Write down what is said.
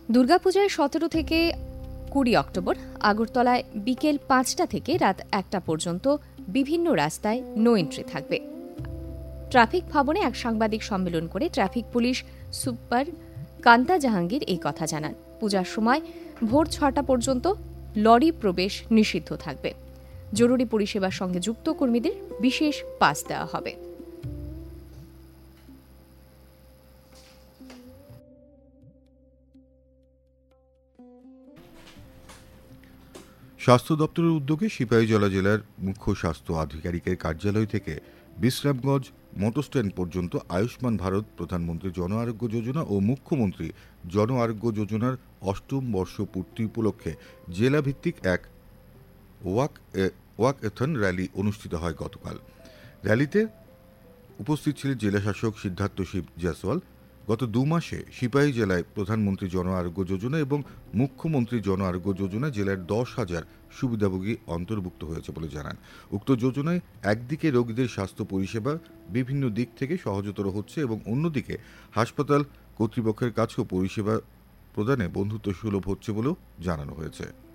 দুর্গাপূজায় 17 থেকে 20 অক্টোবর আগরতলায় বিকেল 5টা থেকে রাত 1টা পর্যন্ত বিভিন্ন রাস্তায় নো এন্ট্রি থাকবে। ট্রাফিক ভবনে এক সাংবাদিক সম্মেলন করে traffic police super Kanta Jahangir এই কথা জানান। পূজার সময় ভোর 6টা পর্যন্ত লরি প্রবেশ নিষিদ্ধ থাকবে। জরুরি পরিষেবার সঙ্গে যুক্ত কর্মীদের বিশেষ পাস দেওয়া হবে। স্বাস্থ্য দপ্তরের উদ্যোগে সিপাহীজলা জেলার মুখ্য স্বাস্থ্য আধিকারিকের কার্যালয় থেকে বিশ্রামগঞ্জ মোটরস্ট্যান্ড পর্যন্ত আয়ুষ্মান ভারত, প্রধানমন্ত্রী জন আরোগ্য যোজনা ও মুখ্যমন্ত্রী জন আরোগ্য যোজনার ৮ম বর্ষপূর্তি উপলক্ষে জেলাভিত্তিক এক ওয়াকএথন র্যালি অনুষ্ঠিত হয় গতকাল। র্যালিতে উপস্থিত ছিলেন জেলাশাসক সিদ্ধার্থ শিব জয়সওয়াল। গত 2 মাসে সিপাহী জেলায় প্রধানমন্ত্রী জন আরোগ্য যোজনা এবং মুখ্যমন্ত্রী জন আরোগ্য যোজনা জেলার 10,000 সুবিধাভোগী অন্তর্ভুক্ত হয়েছে বলে জানান। উক্ত যোজনায় একদিকে রোগীদের স্বাস্থ্য পরিষেবা বিভিন্ন দিক থেকে সহজতর হচ্ছে এবং অন্যদিকে হাসপাতাল কর্তৃপক্ষের কাছেও পরিষেবা প্রদানে বন্ধুত্ব সুলভ হচ্ছে বলেও জানানো হয়েছে।